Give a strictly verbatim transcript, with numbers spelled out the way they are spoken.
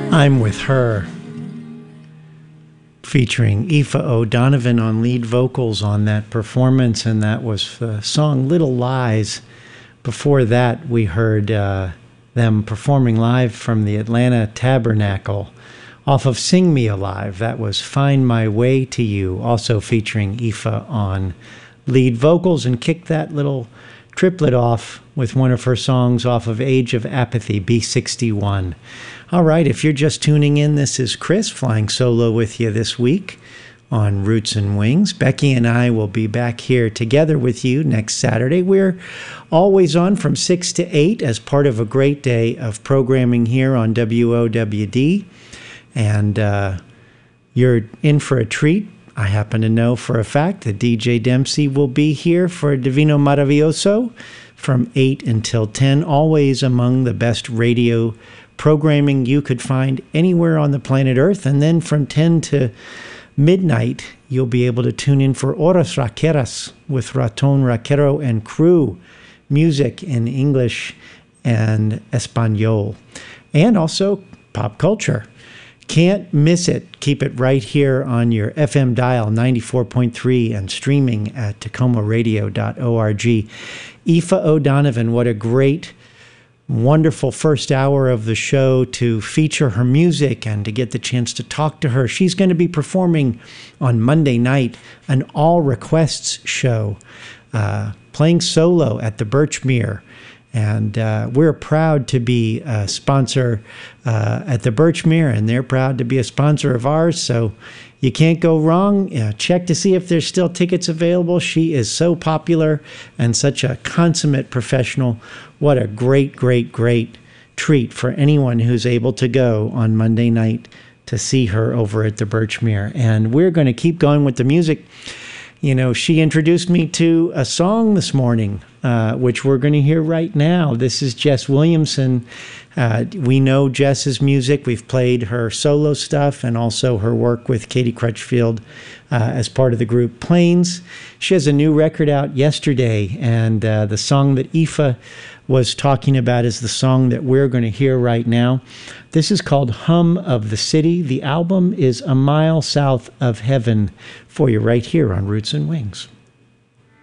I'm With Her, featuring Aoife O'Donovan on lead vocals on that performance, and that was the song Little Lies. Before that, we heard uh, them performing live from the Atlanta Tabernacle off of Sing Me Alive. That was Find My Way to You, also featuring Aoife on lead vocals, and kicked that little triplet off with one of her songs off of Age of Apathy, B sixty-one. All right, if you're just tuning in, this is Chris flying solo with you this week on Roots and Wings. Becky and I will be back here together with you next Saturday. We're always on from six to eight as part of a great day of programming here on W O W D. And uh, you're in for a treat. I happen to know for a fact that D J Dempsey will be here for Divino Maravilloso from eight until ten, always among the best radio programming you could find anywhere on the planet Earth. And then from ten to midnight, you'll be able to tune in for Horas Rockeras with Raton Rockero and crew, music in English and Espanol, and also pop culture. Can't miss it. Keep it right here on your F M dial, ninety-four point three, and streaming at tacoma radio dot org. Aoife O'Donovan, what a great, wonderful first hour of the show to feature her music and to get the chance to talk to her. She's going to be performing on Monday night, an all requests show, uh, playing solo at the Birchmere. And uh, we're proud to be a sponsor uh, at the Birchmere, and they're proud to be a sponsor of ours. So you can't go wrong. Uh, check to see if there's still tickets available. She is so popular and such a consummate professional. What a great, great, great treat for anyone who's able to go on Monday night to see her over at the Birchmere. And we're going to keep going with the music. You know, she introduced me to a song this morning, uh, which we're going to hear right now. This is Jess Williamson. Uh, we know Jess's music. We've played her solo stuff and also her work with Katie Crutchfield uh, as part of the group Plains. She has a new record out yesterday, and uh, the song that Aoife was talking about is the song that we're going to hear right now. This is called Hum of the City. The album is A Mile South of Heaven, for you right here on Roots and Wings.